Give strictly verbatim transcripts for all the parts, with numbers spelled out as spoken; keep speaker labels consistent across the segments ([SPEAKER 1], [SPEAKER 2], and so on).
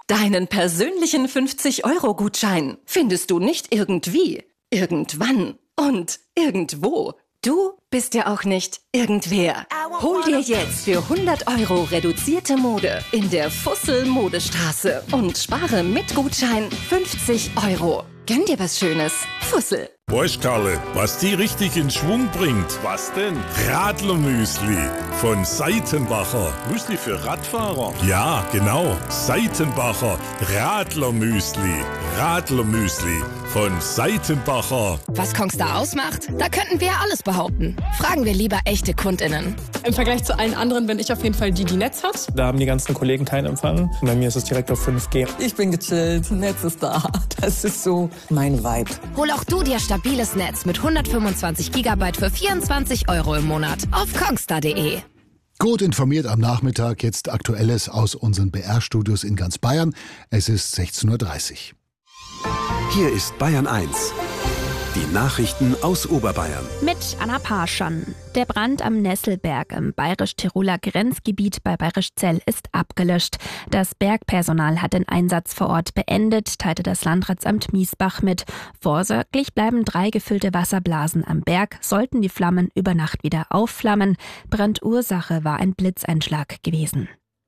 [SPEAKER 1] Deinen persönlichen fünfzig-Euro-Gutschein findest du nicht irgendwie, irgendwann und irgendwo. Du bist ja auch nicht irgendwer. Hol dir jetzt für hundert Euro reduzierte Mode in der Fussel Modestraße und spare mit Gutschein fünfzig Euro. Gönn dir was Schönes. Fussel.
[SPEAKER 2] Weißt Karle, was die richtig in Schwung bringt?
[SPEAKER 3] Was denn?
[SPEAKER 2] Radlermüsli von Seitenbacher.
[SPEAKER 3] Müsli für Radfahrer?
[SPEAKER 2] Ja, genau. Seitenbacher Radlermüsli. Radlermüsli von Seitenbacher.
[SPEAKER 4] Was Kongstar ausmacht? Da könnten wir ja alles behaupten. Fragen wir lieber echte KundInnen.
[SPEAKER 5] Im Vergleich zu allen anderen bin ich auf jeden Fall die, die Netz hat.
[SPEAKER 6] Da haben die ganzen Kollegen keinen Empfang. Bei mir ist es direkt auf fünf G.
[SPEAKER 7] Ich bin gechillt, Netz ist da. Das ist so mein Vibe.
[SPEAKER 4] Hol auch du dir stabiles Netz mit hundertfünfundzwanzig Gigabyte für vierundzwanzig Euro im Monat auf kongstar punkt de.
[SPEAKER 8] Gut informiert am Nachmittag, jetzt Aktuelles aus unseren B R-Studios in ganz Bayern. Es ist sechzehn Uhr dreißig.
[SPEAKER 9] Hier ist Bayern eins. Die Nachrichten aus Oberbayern.
[SPEAKER 10] Mit Anna Parschon. Der Brand am Nesselberg im bayerisch-Tiroler Grenzgebiet bei Bayrischzell ist abgelöscht. Das Bergpersonal hat den Einsatz vor Ort beendet, teilte das Landratsamt Miesbach mit. Vorsorglich bleiben drei gefüllte Wasserblasen am Berg, sollten die Flammen über Nacht wieder aufflammen. Brandursache war ein Blitzeinschlag gewesen.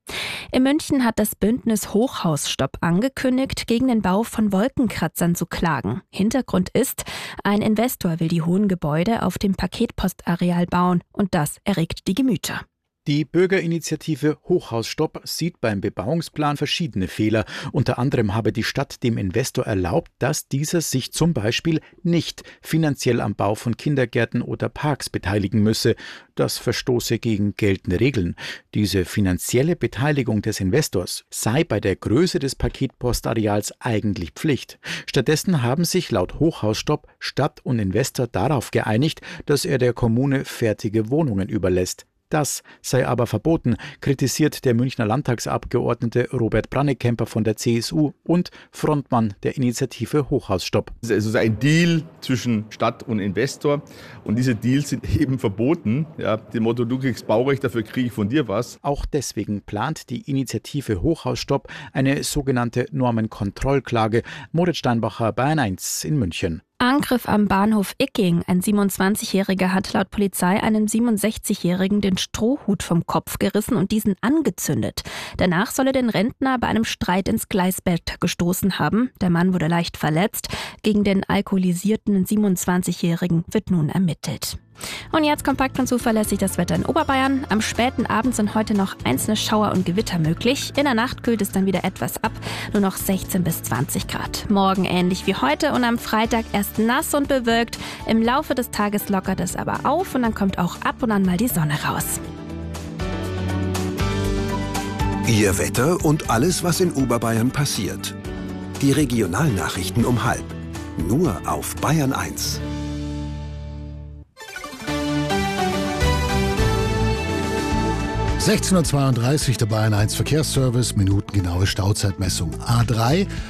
[SPEAKER 10] In München hat das Bündnis Hochhausstopp angekündigt, gegen den Bau von Wolkenkratzern zu klagen. Hintergrund ist, ein Investor will die hohen Gebäude auf dem Paketpostareal bauen und das erregt die Gemüter.
[SPEAKER 11] Die Bürgerinitiative Hochhausstopp sieht beim Bebauungsplan verschiedene Fehler. Unter anderem habe die Stadt dem Investor erlaubt, dass dieser sich zum Beispiel nicht finanziell am Bau von Kindergärten oder Parks beteiligen müsse. Das verstoße gegen geltende Regeln. Diese finanzielle Beteiligung des Investors sei bei der Größe des Paketpostareals eigentlich Pflicht. Stattdessen haben sich laut Hochhausstopp Stadt und Investor darauf geeinigt, dass er der Kommune fertige Wohnungen überlässt. Das sei aber verboten, kritisiert der Münchner Landtagsabgeordnete Robert Brannekemper von der C S U und Frontmann der Initiative Hochhausstopp.
[SPEAKER 3] Es ist also ein Deal zwischen Stadt und Investor und diese Deals sind eben verboten. Ja, dem Motto, du kriegst Baurecht, dafür kriege ich von dir was.
[SPEAKER 11] Auch deswegen plant die Initiative Hochhausstopp eine sogenannte Normenkontrollklage. Moritz Steinbacher, Bayern eins in München.
[SPEAKER 10] Angriff am Bahnhof Icking. Ein siebenundzwanzigjähriger hat laut Polizei einem siebenundsechzigjährigen den Strohhut vom Kopf gerissen und diesen angezündet. Danach soll er den Rentner bei einem Streit ins Gleisbett gestoßen haben. Der Mann wurde leicht verletzt. Gegen den alkoholisierten siebenundzwanzigjährigen wird nun ermittelt. Und jetzt kompakt und zuverlässig das Wetter in Oberbayern. Am späten Abend sind heute noch einzelne Schauer und Gewitter möglich. In der Nacht kühlt es dann wieder etwas ab, nur noch sechzehn bis zwanzig Grad. Morgen ähnlich wie heute und am Freitag erst nass und bewölkt. Im Laufe des Tages lockert es aber auf und dann kommt auch ab und an mal die Sonne raus.
[SPEAKER 9] Ihr Wetter und alles, was in Oberbayern passiert. Die Regionalnachrichten um halb. Nur auf Bayern eins.
[SPEAKER 8] sechzehn Uhr zweiunddreißig, der Bayern eins Verkehrsservice, minutengenaue Stauzeitmessung. A drei